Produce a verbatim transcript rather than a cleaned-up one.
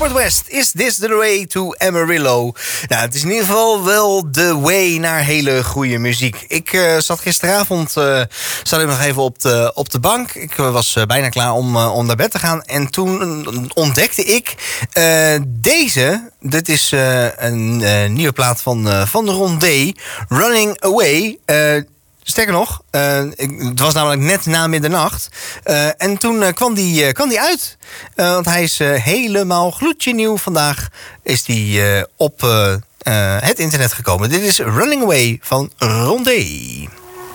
Robert West, Is This The Way to Amarillo? Nou, het is in ieder geval wel de way naar hele goede muziek. Ik uh, zat gisteravond uh, zat ik nog even op de, op de bank. Ik uh, was uh, bijna klaar om, uh, om naar bed te gaan. En toen ontdekte ik uh, deze. Dit is uh, een uh, nieuwe plaat van, uh, van Ron D. Running Away. Uh, Sterker nog, uh, ik, het was namelijk net na middernacht. Uh, en toen uh, kwam, die, uh, kwam die uit. Uh, want hij is uh, helemaal gloedje nieuw. Vandaag is die uh, op uh, uh, het internet gekomen. Dit is Running Away van Ron D.